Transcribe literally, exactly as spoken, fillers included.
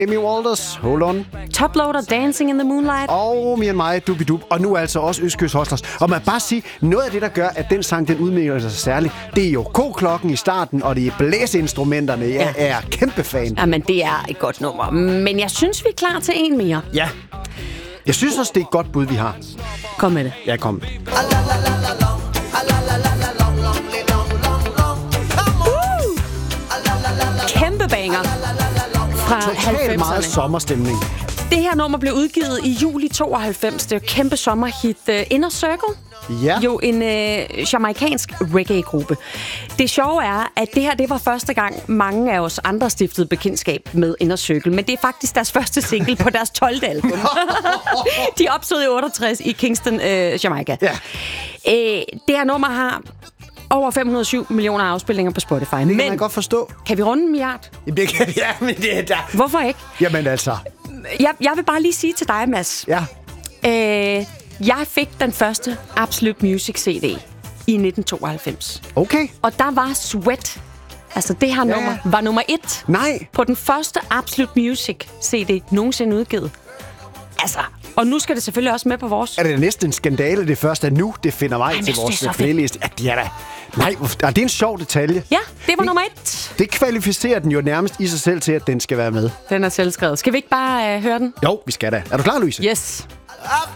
Amy Walters, Hold On. Toploader, Dancing in the Moonlight. Og Me and My, Dubidub. Og nu altså også Østkyst Hustlers. Og man bare sige, noget af det, der gør, at den sang, den udmærker sig særligt, det er jo koklokken i starten, og det er blæseinstrumenterne. Jeg ja. er kæmpe fan. Jamen, det er et godt nummer. Men jeg synes, vi er klar til en mere. Ja. Jeg synes også, det er et godt bud, vi har. Kom med det. Ja, kom. Kæmpe banger fra halvfemserne. Meget sommerstemning. Det her nummer blev udgivet i juli tooghalvfems. Det er jo kæmpe sommerhit. Uh, Inner Circle. Ja. Jo en uh, jamaikansk reggae-gruppe. Det sjove er, at det her det var første gang, mange af os andre stiftede bekendtskab med Inner Circle. Men det er faktisk deres første single på deres tolvte album. De opstod i otteogtres i Kingston, uh, Jamaica. Ja. Uh, det her nummer har over fem hundrede og syv millioner afspilninger på Spotify. Det kan men man godt forstå. Kan vi runde en milliard? Det kan, ja, men det er der. Hvorfor ikke? Jamen altså. Jeg, jeg vil bare lige sige til dig, Mads. Ja. Øh, jeg fik den første Absolute Music C D i nitten tooghalvfems. Okay. Og der var Sweat, altså det her Ja. nummer, var nummer et Nej. på den første Absolute Music C D nogensinde udgivet. Altså, og nu skal det selvfølgelig også med på vores. Er det næsten en skandale, det første er nu, det finder vej Ej, til det er vores så fedt. playlist? Ja, det er da. Nej, er det er en sjov detalje? Ja, det var det, nummer et. Det kvalificerer den jo nærmest i sig selv til, at den skal være med. Den er selvskrevet. Skal vi ikke bare øh, høre den? Jo, vi skal da. Er du klar, Louise? Yes.